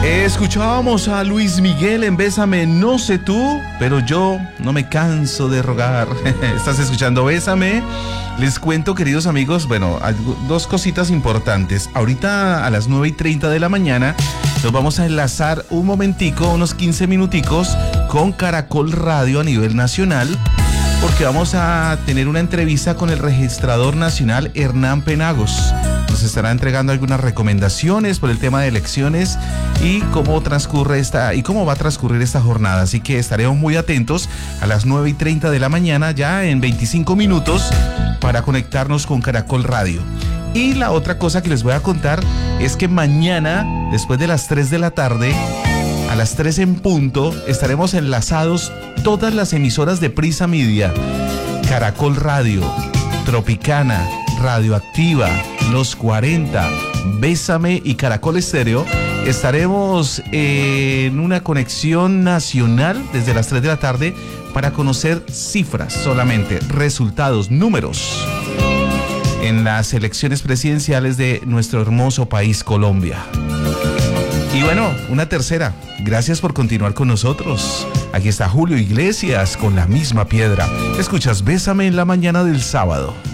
Escuchábamos a Luis Miguel en Bésame, no sé tú, pero yo no me canso de rogar. Estás escuchando Bésame. Les cuento, queridos amigos, bueno, dos cositas importantes. Ahorita a las 9:30 de la mañana nos vamos a enlazar un momentico, unos 15 minuticos, con Caracol Radio a nivel nacional, porque vamos a tener una entrevista con el registrador nacional Hernán Penagos. Nos estará entregando algunas recomendaciones por el tema de elecciones y cómo va a transcurrir esta jornada. Así que estaremos muy atentos a las 9:30 de la mañana, ya en 25 minutos, para conectarnos con Caracol Radio. Y la otra cosa que les voy a contar es que mañana, después de las 3 de la tarde, a las 3 en punto, estaremos enlazados todas las emisoras de Prisa Media: Caracol Radio, Tropicana, Radioactiva, Los 40, Bésame y Caracol Estéreo. Estaremos en una conexión nacional desde las 3 de la tarde para conocer cifras solamente, resultados, números en las elecciones presidenciales de nuestro hermoso país Colombia. Y bueno, una tercera, gracias por continuar con nosotros. Aquí está Julio Iglesias con La Misma Piedra. Escuchas Bésame en la mañana del sábado.